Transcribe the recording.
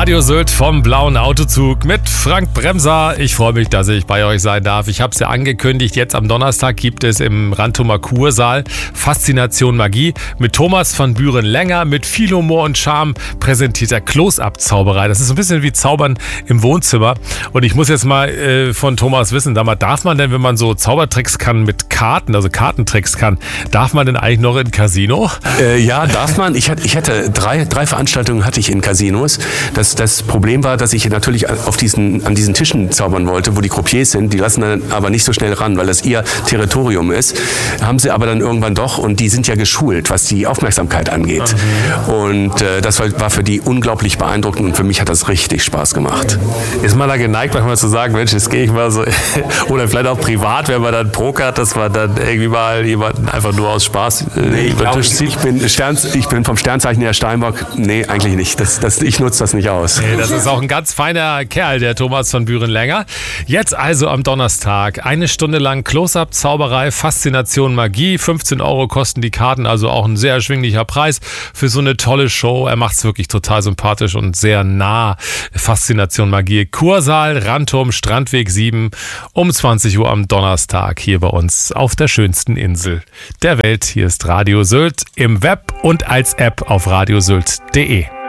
Radio Sylt vom Blauen Autozug mit Frank Bremser. Ich freue mich, dass ich bei euch sein darf. Ich habe es ja angekündigt, jetzt am Donnerstag gibt es im Rantumer Kursaal Faszination Magie mit Thomas von Büren-Länger. Mit viel Humor und Charme präsentiert er Close-Up-Zauberei. Das ist so ein bisschen wie Zaubern im Wohnzimmer. Und ich muss jetzt mal von Thomas wissen, darf man denn, wenn man so Zaubertricks kann mit Karten, also Kartentricks kann, darf man denn eigentlich noch in Casino? Ja, darf man. Ich hatte drei Veranstaltungen hatte ich in Casinos. Das Problem war, dass ich natürlich an diesen Tischen zaubern wollte, wo die Croupiers sind. Die lassen dann aber nicht so schnell ran, weil das ihr Territorium ist. Haben sie aber dann irgendwann doch, und die sind ja geschult, was die Aufmerksamkeit angeht. Und das war für die unglaublich beeindruckend und für mich hat das richtig Spaß gemacht. Ist man da geneigt, manchmal zu sagen, Mensch, jetzt gehe ich mal so, oder vielleicht auch privat, wenn man dann pokert, dass man dann irgendwie mal jemanden einfach nur aus Spaß über den Tisch zieht? Ich bin vom Sternzeichen her Steinbock. Nee, eigentlich nicht. Ich nutze das nicht aus. Nee, das ist auch ein ganz feiner Kerl, der Thomas von Büren-Länger. Jetzt also am Donnerstag 1 Stunde lang Close-Up-Zauberei, Faszination Magie. 15 € kosten die Karten, also auch ein sehr erschwinglicher Preis für so eine tolle Show. Er macht es wirklich total sympathisch und sehr nah. Faszination Magie. Kursaal, Rantum, Strandweg 7 um 20 Uhr am Donnerstag hier bei uns auf der schönsten Insel der Welt. Hier ist Radio Sylt im Web und als App auf radiosylt.de.